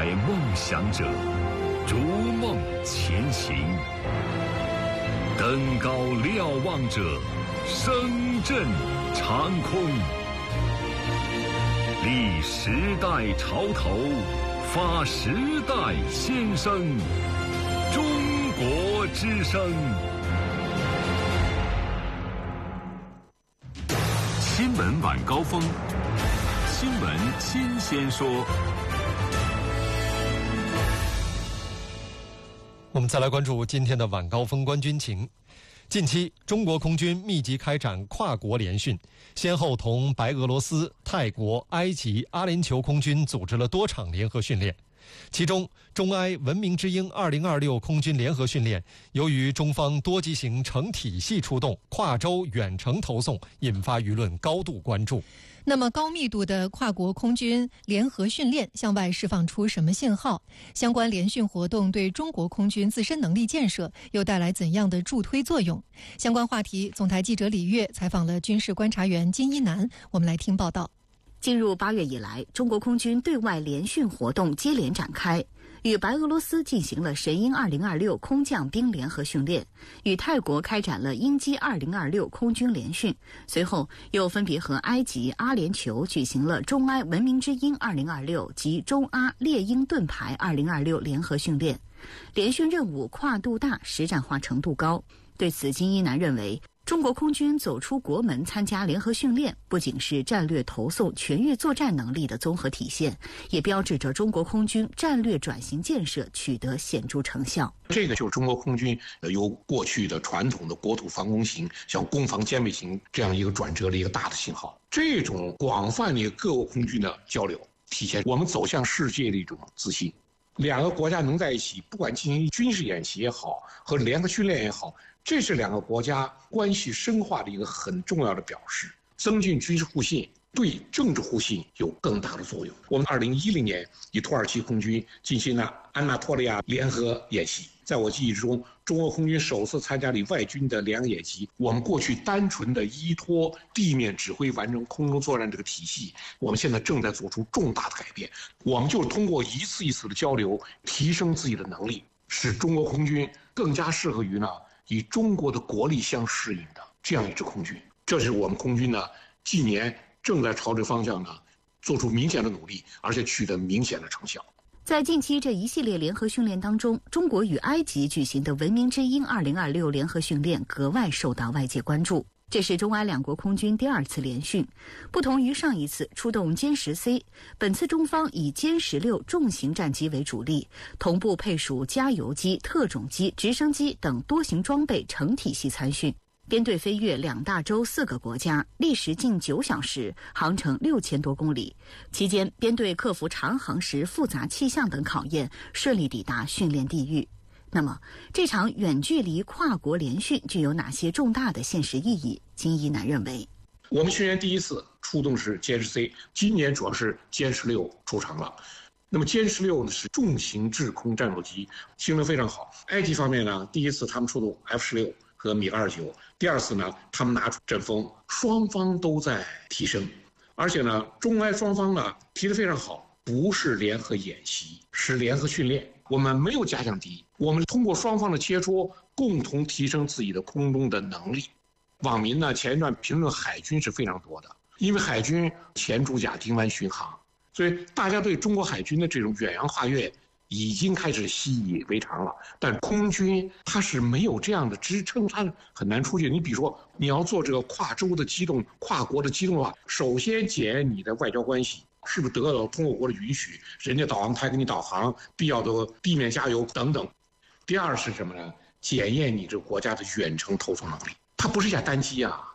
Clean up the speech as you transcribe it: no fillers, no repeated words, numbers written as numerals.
怀梦想者，逐梦前行；登高瞭望者，声震长空。立时代潮头，发时代先声。中国之声。新闻晚高峰，新闻新鲜说。 我们再来关注今天的晚高峰观军情。近期，中国空军密集开展跨国联训，先后同白俄罗斯、泰国、埃及、阿联酋空军组织了多场联合训练。其中，中埃文明之鹰2026空军联合训练，由于中方多机型成体系出动、跨洲远程投送，引发舆论高度关注。 那么高密度的跨国空军联合训练向外释放出什么信号？相关联训活动对中国空军自身能力建设又带来怎样的助推作用？相关话题，总台记者李月采访了军事观察员金一南，我们来听报道。 进入8月以来，中国空军对外联训活动接连展开，与白俄罗斯进行了神鹰2026空降兵联合训练，与泰国开展了鹰击2026空军联训，随后又分别和埃及、阿联酋举行了中埃文明之鹰2026及中阿猎鹰盾牌2026联合训练。联训任务跨度大，实战化程度高。对此，金一南认为，中国空军走出国门参加联合训练，不仅是战略投送全域作战能力的综合体现，也标志着中国空军战略转型建设取得显著成效。 这个就是中国空军由过去的传统的国土防空型向攻防兼备型这样一个转折的一个大的信号。这种广泛的各国空军的交流，体现我们走向世界的一种自信。两个国家能在一起，不管进行军事演习也好，和联合训练也好，这是两个国家关系深化的一个很重要的表示，增进军事互信对政治互信有更大的作用。我们2010年与土耳其空军进行了安纳托利亚联合演习，在我记忆之中，中国空军首次参加了外军的联合演习。我们过去单纯的依托地面指挥完成空中作战这个体系，我们现在正在做出重大的改变。我们就是通过一次一次的交流，提升自己的能力，使中国空军更加适合于与中国的国力相适应的这样一支空军。这是我们空军近年正在朝这个方向做出明显的努力，而且取得明显的成效。 在近期这一系列联合训练当中，中国与埃及举行的文明之鹰2026联合训练格外受到外界关注。这是中埃两国空军第2次联训，不同于上一次出动歼10C，本次中方以歼16重型战机为主力，同步配属加油机、特种机、直升机等多型装备成体系参训。编队飞越2大洲4个国家，历时近9小时，航程6000多公里。期间，编队克服长航时复杂气象等考验，顺利抵达训练地域。那么，这场远距离跨国联训具有哪些重大的现实意义？金一南认为， 我们去年第一次出动是歼10C，今年主要是歼16出场了。那么歼16是重型制空战斗机，性能非常好。埃及方面第一次他们出动 F16和米格29，第2次他们拿出阵风，双方都在提升，而且中埃双方提得非常好，不是联合演习，是联合训练。我们没有假想敌，我们通过双方的切磋，共同提升自己的空中的能力。网民前一段评论海军是非常多的，因为海军前主甲丁湾巡航，所以大家对中国海军的这种远洋跨越已经开始习以为常了。但空军它是没有这样的支撑，它很难出去。你比如说，你要做这个跨洲的机动、跨国的机动的话，首先检验你的外交关系是不是得到通过国的允许，人家导航台给你导航，必要的地面加油等等。第二是什么呢？检验你这个国家的远程投送能力。它不是一架单机啊，